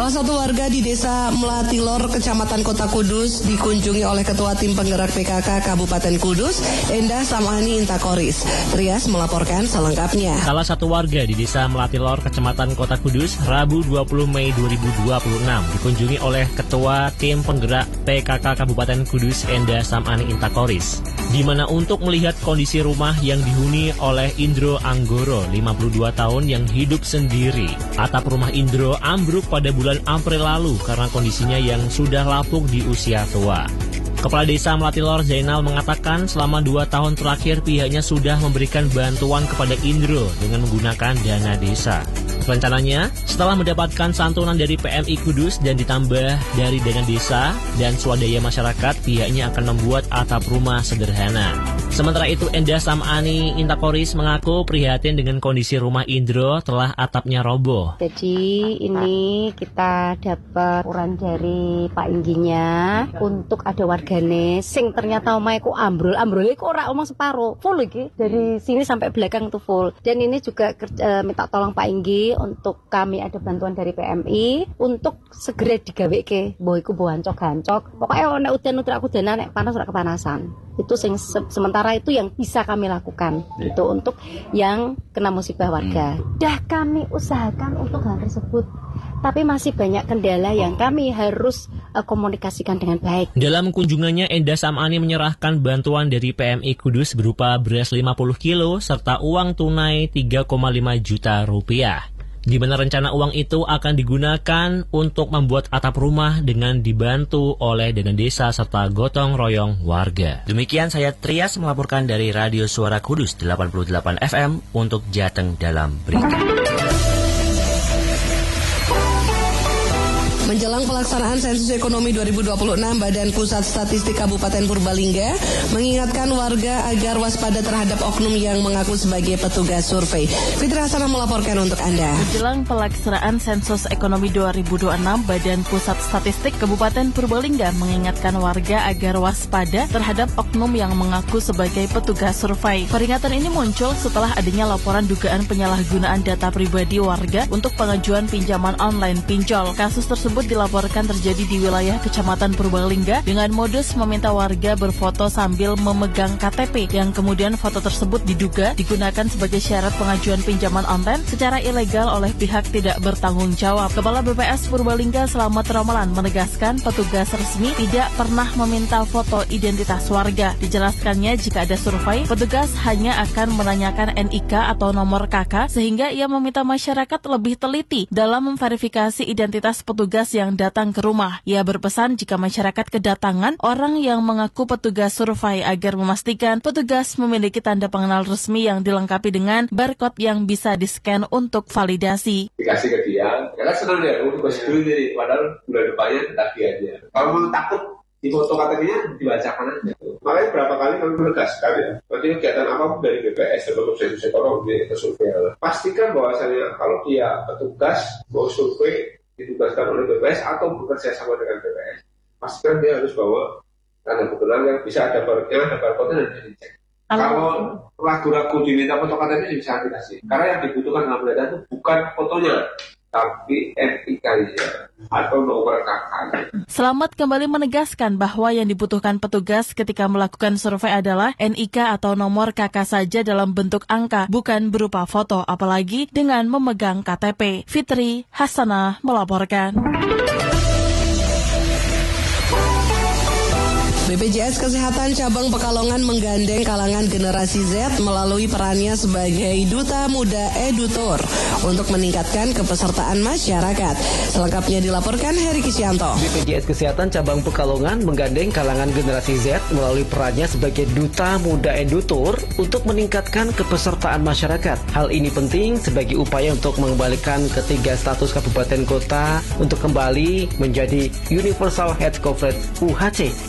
Salah satu warga di Desa Melatilor, Kecamatan Kota Kudus, dikunjungi oleh Ketua Tim Penggerak PKK Kabupaten Kudus, Endah Samani Intakoris. Trias melaporkan selengkapnya. Salah satu warga di Desa Melatilor, Kecamatan Kota Kudus, Rabu 20 Mei 2026, dikunjungi oleh Ketua Tim Penggerak PKK Kabupaten Kudus, Endah Samani Intakoris, di mana untuk melihat kondisi rumah yang dihuni oleh Indro Anggoro, 52 tahun, yang hidup sendiri. Atap rumah Indro ambruk pada bulan April lalu karena kondisinya yang sudah lapuk di usia tua. Kepala Desa Melatilor Zainal mengatakan selama 2 tahun terakhir pihaknya sudah memberikan bantuan kepada Indro dengan menggunakan dana desa. Rencananya, setelah mendapatkan santunan dari PMI Kudus dan ditambah dari dana desa dan swadaya masyarakat, pihaknya akan membuat atap rumah sederhana. Sementara itu, Endah Samani Intakoris mengaku prihatin dengan kondisi rumah Indro telah atapnya roboh. Jadi ini kita dapat uran dari Pak Ingginya untuk ada wargane sing ternyata omahe ku ambrol iku ora omong separo, full iki dari sini sampai belakang itu full. Dan ini juga minta tolong Pak Inggi untuk kami ada bantuan dari PMI untuk segera digaweke, mbok iku mbok hancok-hancok. Pokoknya nek udan-udan aku dana nek panas ora kepanasan. Itu sementara itu yang bisa kami lakukan. Itu untuk yang kena musibah warga. Dah kami usahakan untuk hal tersebut. Tapi masih banyak kendala yang kami harus komunikasikan dengan baik. Dalam kunjungannya, Endah Samani menyerahkan bantuan dari PMI Kudus berupa beras 50 kilo serta uang tunai 3,5 juta rupiah. Di mana rencana uang itu akan digunakan untuk membuat atap rumah dengan dibantu oleh dana desa serta gotong royong warga. Demikian saya Trias melaporkan dari Radio Suara Kudus 88 FM untuk Jateng dalam Berita. Menjelang pelaksanaan sensus ekonomi 2026, Badan Pusat Statistik Kabupaten Purbalingga mengingatkan warga agar waspada terhadap oknum yang mengaku sebagai petugas survei. Fitri Hasanah melaporkan untuk Anda. Menjelang pelaksanaan sensus ekonomi 2026, Badan Pusat Statistik Kabupaten Purbalingga mengingatkan warga agar waspada terhadap oknum yang mengaku sebagai petugas survei. Peringatan ini muncul setelah adanya laporan dugaan penyalahgunaan data pribadi warga untuk pengajuan pinjaman online pinjol. Kasus tersebut dilaporkan terjadi di wilayah Kecamatan Purbalingga dengan modus meminta warga berfoto sambil memegang KTP yang kemudian foto tersebut diduga digunakan sebagai syarat pengajuan pinjaman online secara ilegal oleh pihak tidak bertanggung jawab. Kepala BPS Purbalingga Slamet Ramalan menegaskan petugas resmi tidak pernah meminta foto identitas warga. Dijelaskannya jika ada survei, petugas hanya akan menanyakan NIK atau nomor KK sehingga ia meminta masyarakat lebih teliti dalam memverifikasi identitas petugas yang datang ke rumah. Ia berpesan jika masyarakat kedatangan orang yang mengaku petugas survei agar memastikan petugas memiliki tanda pengenal resmi yang dilengkapi dengan barcode yang bisa di-scan untuk validasi. Dikasih ke dia, karena senang dia, untuk dulu jadi, padahal bulan depannya tagihannya. Kalau mau takut di foto KTP-nya dibacakan aja. Makanya berapa kali kami menegaskan ya, nanti kegiatan apapun dari BPS atau sensus ekonomi atau survei, pastikan bahwasanya kalau dia petugas mau survei ditugaskan oleh BPS atau bekerja sama dengan BPS, pastikan dia harus bawa tanda kebenaran yang bisa ada barcode-nya dan bisa dicek. Kalau ragu-ragu diminta foto KTP bisa dikasih. Karena yang dibutuhkan dalam data itu bukan fotonya, tapi NIK-nya atau nomor KK-nya. Slamet kembali menegaskan bahwa yang dibutuhkan petugas ketika melakukan survei adalah NIK atau nomor KK saja dalam bentuk angka, bukan berupa foto, apalagi dengan memegang KTP. Fitri Hasanah melaporkan. BPJS Kesehatan Cabang Pekalongan menggandeng kalangan generasi Z melalui perannya sebagai Duta Muda Edutor untuk meningkatkan kepesertaan masyarakat. Selengkapnya dilaporkan Heri Kisyanto. BPJS Kesehatan Cabang Pekalongan menggandeng kalangan generasi Z melalui perannya sebagai Duta Muda Edutor untuk meningkatkan kepesertaan masyarakat. Hal ini penting sebagai upaya untuk mengembalikan ketiga status kabupaten kota untuk kembali menjadi Universal Health Coverage UHC atau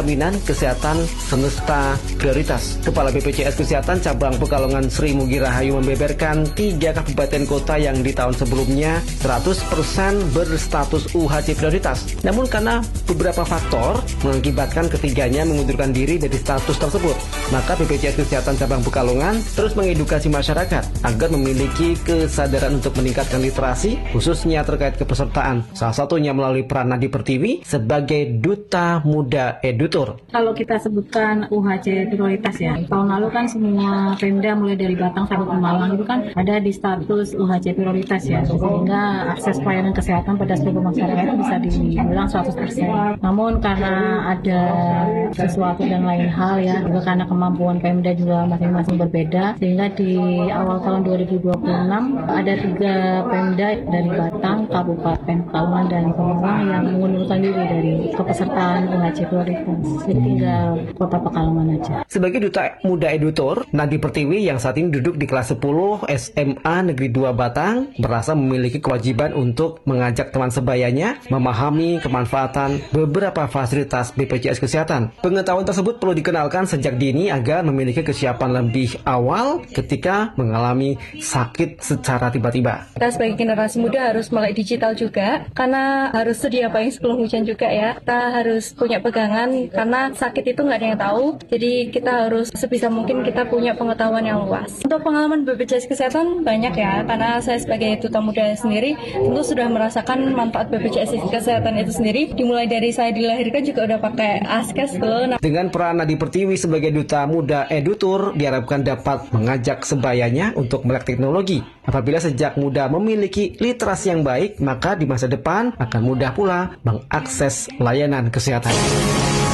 jaminan kesehatan semesta prioritas. Kepala BPJS Kesehatan Cabang Pekalongan Sri Mugi Rahayu membeberkan 3 kabupaten kota yang di tahun sebelumnya 100% berstatus UHC prioritas. Namun karena beberapa faktor mengakibatkan ketiganya mengundurkan diri dari status tersebut, maka BPJS Kesehatan Cabang Pekalongan terus mengedukasi masyarakat agar memiliki kesadaran untuk meningkatkan literasi, khususnya terkait kepesertaan. Salah satunya melalui peran Nadi Pertiwi sebagai Duta Muda Edutur. Kalau kita sebutkan UHC prioritas ya, tahun lalu kan semua Pemda mulai dari Batang sampai ke Malang itu kan ada di status UHC prioritas ya, sehingga akses pelayanan kesehatan pada seluruh masyarakat itu bisa dibilang 100%. Namun karena ada sesuatu dan lain hal ya, juga karena kemampuan Pemda juga masing-masing berbeda, sehingga di awal tahun 2026 ada 3 Pemda dari Batang, Kabupaten Pekalongan dan Semarang yang mengundurkan diri dari kepesertaan UHC prioritas. Jadi tinggal Kota Pekalongan aja. Sebagai Duta Muda Edutur, Nadi Pertiwi yang saat ini duduk di kelas 10 SMA Negeri 2 Batang merasa memiliki kewajiban untuk mengajak teman sebayanya memahami kemanfaatan beberapa fasilitas BPJS Kesehatan. Pengetahuan tersebut perlu dikenalkan sejak dini agar memiliki kesiapan lebih awal ketika mengalami sakit secara tiba-tiba. Kita sebagai generasi muda harus melek digital juga, karena harus sedia payung sebelum hujan juga ya. Kita harus punya pegangan, karena sakit itu nggak ada yang tahu, jadi kita harus sebisa mungkin kita punya pengetahuan yang luas. Untuk pengalaman BPJS Kesehatan banyak ya, karena saya sebagai duta muda sendiri tentu sudah merasakan manfaat BPJS Kesehatan itu sendiri. Dimulai dari saya dilahirkan juga udah pakai Askes tuh. Dengan peran Nadi Pertiwi sebagai Duta Muda Edutur diharapkan dapat mengajak sebayanya untuk melek teknologi. Apabila sejak muda memiliki literasi yang baik, maka di masa depan akan mudah pula mengakses layanan kesehatan.